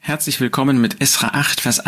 Herzlich willkommen mit Esra 8, Vers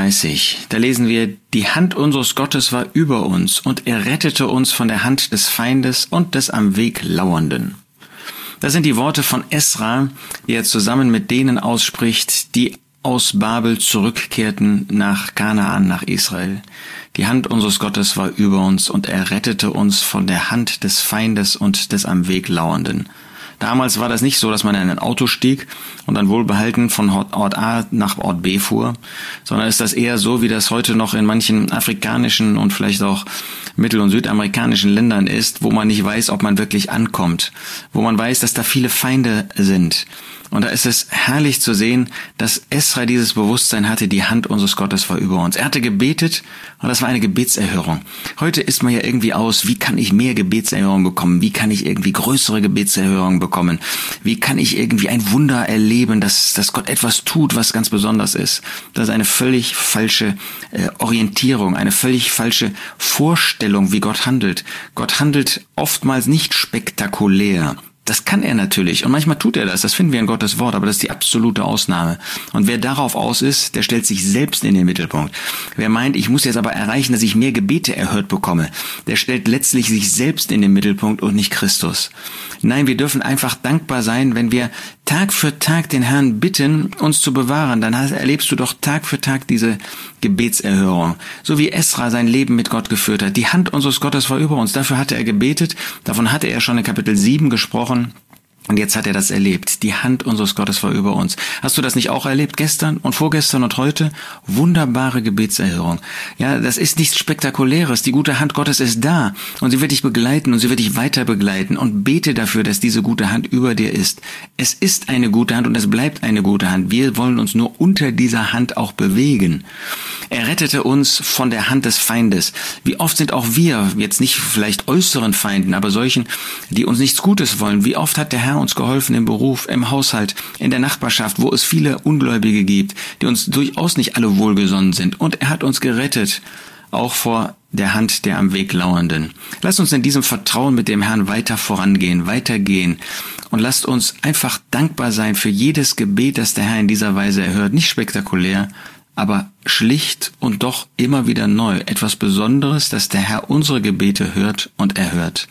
31. Da lesen wir, die Hand unseres Gottes war über uns und er rettete uns von der Hand des Feindes und des am Weg Lauernden. Das sind die Worte von Esra, die er zusammen mit denen ausspricht, die aus Babel zurückkehrten nach Kanaan, nach Israel. Die Hand unseres Gottes war über uns und er rettete uns von der Hand des Feindes und des am Weg Lauernden. Damals war das nicht so, dass man in ein Auto stieg und dann wohlbehalten von Ort A nach Ort B fuhr, sondern ist das eher so, wie das heute noch in manchen afrikanischen und vielleicht auch mittel- und südamerikanischen Ländern ist, wo man nicht weiß, ob man wirklich ankommt, wo man weiß, dass da viele Feinde sind. Und da ist es herrlich zu sehen, dass Esra dieses Bewusstsein hatte, die Hand unseres Gottes war über uns. Er hatte gebetet und das war eine Gebetserhörung. Heute ist man ja irgendwie aus, wie kann ich mehr Gebetserhörung bekommen? Wie kann ich irgendwie größere Gebetserhörung bekommen? Wie kann ich irgendwie ein Wunder erleben, dass Gott etwas tut, was ganz besonders ist? Das ist eine völlig falsche Orientierung, eine völlig falsche Vorstellung, wie Gott handelt. Gott handelt oftmals nicht spektakulär. Das kann er natürlich und manchmal tut er das finden wir in Gottes Wort, aber das ist die absolute Ausnahme. Und wer darauf aus ist, der stellt sich selbst in den Mittelpunkt. Wer meint, ich muss jetzt aber erreichen, dass ich mehr Gebete erhört bekomme, der stellt letztlich sich selbst in den Mittelpunkt und nicht Christus. Nein, wir dürfen einfach dankbar sein, wenn wir Tag für Tag den Herrn bitten, uns zu bewahren, dann erlebst du doch Tag für Tag diese Gebetserhörung. So wie Esra sein Leben mit Gott geführt hat. Die Hand unseres Gottes war über uns. Dafür hatte er gebetet. Davon hatte er schon in Kapitel 7 gesprochen. Und jetzt hat er das erlebt. Die Hand unseres Gottes war über uns. Hast du das nicht auch erlebt? Gestern und vorgestern und heute? Wunderbare Gebetserhörung. Ja, das ist nichts Spektakuläres. Die gute Hand Gottes ist da. Und sie wird dich begleiten und sie wird dich weiter begleiten. Und bete dafür, dass diese gute Hand über dir ist. Es ist eine gute Hand und es bleibt eine gute Hand. Wir wollen uns nur unter dieser Hand auch bewegen. Er rettete uns von der Hand des Feindes. Wie oft sind auch wir, jetzt nicht vielleicht äußeren Feinden, aber solchen, die uns nichts Gutes wollen. Wie oft hat der Herr uns geholfen im Beruf, im Haushalt, in der Nachbarschaft, wo es viele Ungläubige gibt, die uns durchaus nicht alle wohlgesonnen sind. Und er hat uns gerettet, auch vor der Hand der am Weg Lauernden. Lasst uns in diesem Vertrauen mit dem Herrn weiter vorangehen, weitergehen. Und lasst uns einfach dankbar sein für jedes Gebet, das der Herr in dieser Weise erhört. Nicht spektakulär, aber schlicht und doch immer wieder neu. Etwas Besonderes, dass der Herr unsere Gebete hört und erhört.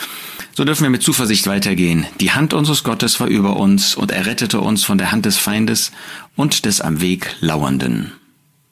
So dürfen wir mit Zuversicht weitergehen. Die Hand unseres Gottes war über uns und er rettete uns von der Hand des Feindes und des am Weg Lauernden.